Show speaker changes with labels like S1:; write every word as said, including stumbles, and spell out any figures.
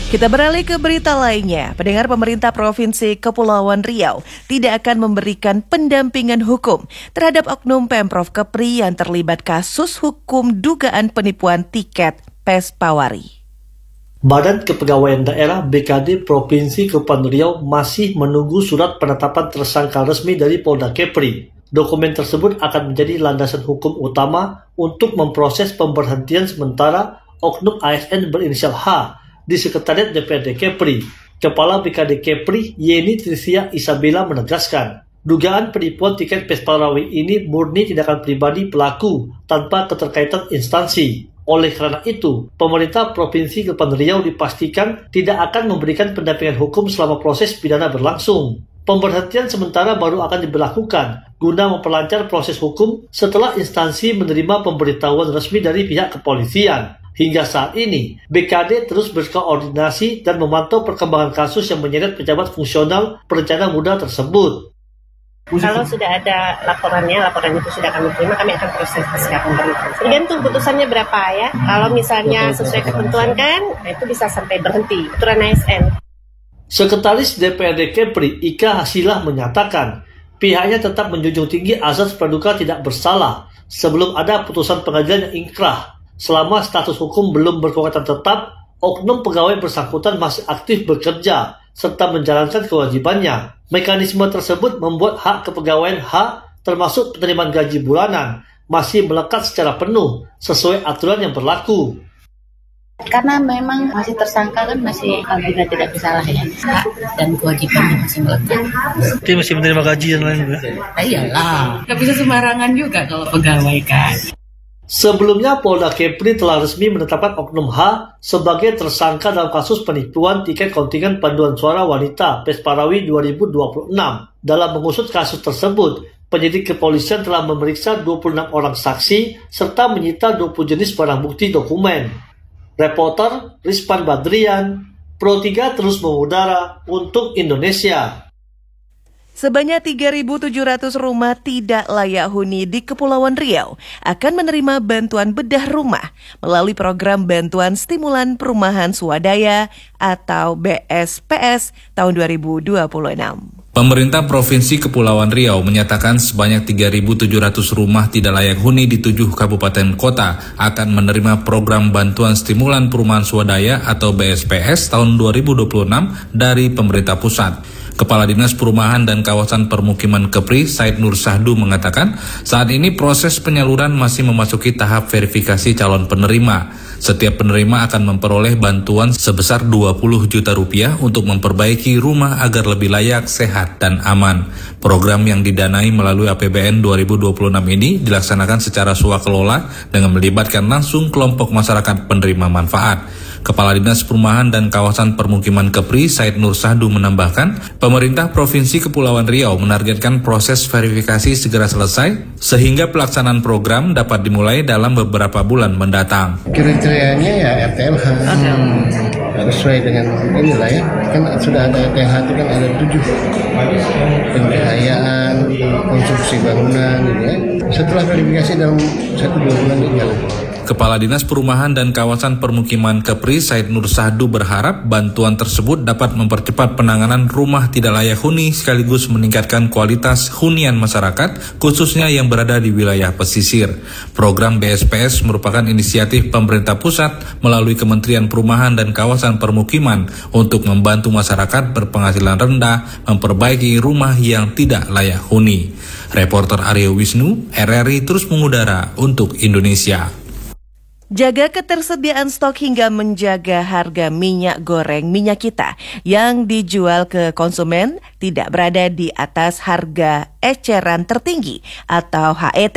S1: Kita beralih ke berita lainnya. Pendengar, pemerintah Provinsi Kepulauan Riau tidak akan memberikan pendampingan hukum terhadap oknum Pemprov Kepri yang terlibat kasus hukum dugaan penipuan tiket Pespawari.
S2: Badan Kepegawaian Daerah B K D Provinsi Kepulauan Riau masih menunggu surat penetapan tersangka resmi dari Polda Kepri. Dokumen tersebut akan menjadi landasan hukum utama untuk memproses pemberhentian sementara oknum A S N berinisial H di Sekretariat D P R D Kepri. Kepala B K D Kepri, Yeni Trisia Isabella menegaskan, dugaan penipuan tiket Pespawari ini murni tindakan pribadi pelaku tanpa keterkaitan instansi. Oleh karena itu, pemerintah Provinsi Kepulauan Riau dipastikan tidak akan memberikan pendampingan hukum selama proses pidana berlangsung. Pemberhentian sementara baru akan diberlakukan guna memperlancar proses hukum setelah instansi menerima pemberitahuan resmi dari pihak kepolisian. Hingga saat ini, B K D terus berkoordinasi dan memantau perkembangan kasus yang menyeret pejabat fungsional perencana muda tersebut.
S3: Kalau sudah ada laporannya, laporan itu sudah kami terima, kami akan proses secara pemberhentian. Tergantung putusannya berapa ya. Kalau misalnya sesuai ketentuan kan, itu bisa sampai berhenti. Aturan A S N.
S2: Sekretaris D P R D Kepri, Ika Hasilah menyatakan, pihaknya tetap menjunjung tinggi azas praduga tidak bersalah sebelum ada putusan pengadilan yang ingkrah. Selama status hukum belum berkekuatan tetap, oknum pegawai bersangkutan masih aktif bekerja serta menjalankan kewajibannya. Mekanisme tersebut membuat hak kepegawaian H, termasuk penerimaan gaji bulanan, masih melekat secara penuh sesuai aturan yang berlaku.
S4: Karena memang masih tersangka kan masih apabila tidak bersalah ya, hak dan kewajibannya masih melekat.
S2: Dia masih menerima gaji dan lain juga.
S4: Nah, iyalah, nggak bisa sembarangan juga kalau pegawai kan.
S2: Sebelumnya, Polda Kepri telah resmi menetapkan oknum H sebagai tersangka dalam kasus penipuan tiket kontingen panduan suara wanita Pespawari dua ribu dua puluh enam. Dalam mengusut kasus tersebut, penyidik kepolisian telah memeriksa dua puluh enam orang saksi serta menyita dua puluh jenis barang bukti dokumen. Reporter Rizpan Badrian, Pro tiga terus mengudara untuk Indonesia.
S1: Sebanyak tiga ribu tujuh ratus rumah tidak layak huni di Kepulauan Riau akan menerima bantuan bedah rumah melalui program Bantuan Stimulan Perumahan Swadaya atau B S P S tahun dua ribu dua puluh enam.
S5: Pemerintah Provinsi Kepulauan Riau menyatakan sebanyak tiga ribu tujuh ratus rumah tidak layak huni di tujuh kabupaten kota akan menerima program Bantuan Stimulan Perumahan Swadaya atau B S P S tahun dua ribu dua puluh enam dari pemerintah pusat. Kepala Dinas Perumahan dan Kawasan Permukiman Kepri, Said Nur Sahdu mengatakan, saat ini proses penyaluran masih memasuki tahap verifikasi calon penerima. Setiap penerima akan memperoleh bantuan sebesar dua puluh juta rupiah untuk memperbaiki rumah agar lebih layak, sehat, dan aman. Program yang didanai melalui A P B N dua ribu dua puluh enam ini dilaksanakan secara swakelola dengan melibatkan langsung kelompok masyarakat penerima manfaat. Kepala Dinas Perumahan dan Kawasan Permukiman Kepri, Said Nur Sahdu menambahkan, pemerintah Provinsi Kepulauan Riau menargetkan proses verifikasi segera selesai sehingga pelaksanaan program dapat dimulai dalam beberapa bulan mendatang.
S6: Kriterianya ya R T L H, hmm. sesuai dengan inilah ya, kan sudah ada R T L H itu kan ada tujuh, pencahayaan, konstruksi bangunan, gitu ya. Setelah verifikasi dalam satu dua bulan ini jalan.
S5: Kepala Dinas Perumahan dan Kawasan Permukiman Kepri, Said Nur Sahdu berharap bantuan tersebut dapat mempercepat penanganan rumah tidak layak huni sekaligus meningkatkan kualitas hunian masyarakat, khususnya yang berada di wilayah pesisir. Program B S P S merupakan inisiatif pemerintah pusat melalui Kementerian Perumahan dan Kawasan Permukiman untuk membantu masyarakat berpenghasilan rendah memperbaiki rumah yang tidak layak huni. Reporter Aryo Wisnu, R R I terus mengudara untuk Indonesia.
S1: Jaga ketersediaan stok hingga menjaga harga minyak goreng minyak kita yang dijual ke konsumen tidak berada di atas harga eceran tertinggi atau H E T